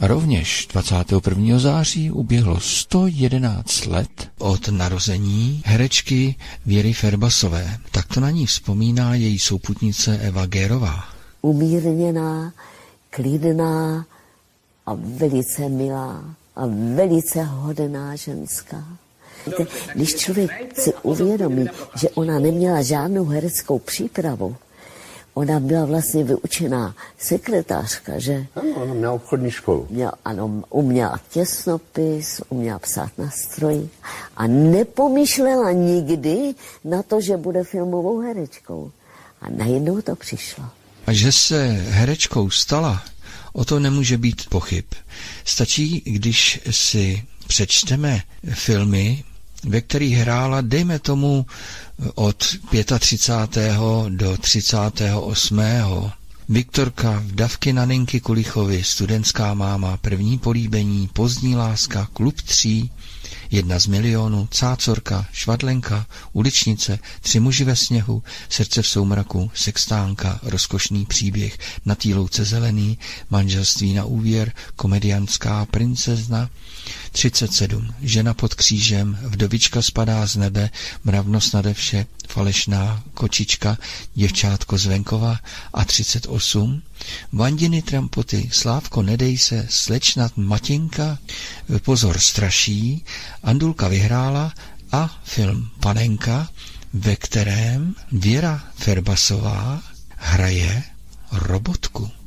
A rovněž 21. září uběhlo 111 let od narození herečky Věry Ferbasové. Tak to na ní vzpomíná její souputnice Eva Gérová. Umírněná, klidná a velice milá a velice hodná ženská. Když člověk si uvědomí, že ona neměla žádnou hereckou přípravu, ona byla vlastně vyučená sekretářka, že? Ano, ona měla obchodní školu. Uměla těsnopis, uměla psát na stroji a nepomýšlela nikdy na to, že bude filmovou herečkou. A najednou to přišlo. A že se herečkou stala, o to nemůže být pochyb. Stačí, když si přečteme filmy, ve kterých hrála, dejme tomu, od 35. do 38. Viktorka, Vdavky Naninky Kulichovy, Studentská máma, První políbení, Pozdní láska, Klub 3, 1 z milionu, Cácorka, Švadlenka, Uličnice, 3 muži ve sněhu, Srdce v soumraku, Sextánka, Rozkošný příběh, Na té louce zelený, Manželství na úvěr, Komediantská princezna, 37, Žena pod křížem, Vdovička spadá z nebe, Mravnost nade vše, Falešná kočička, Děvčátko z venkova a 38, Vandiny trampoty, Slávko nedej se, Slečnat Matěnka, Pozor straší, Andulka vyhrála a film Panenka, ve kterém Věra Ferbasová hraje robotku.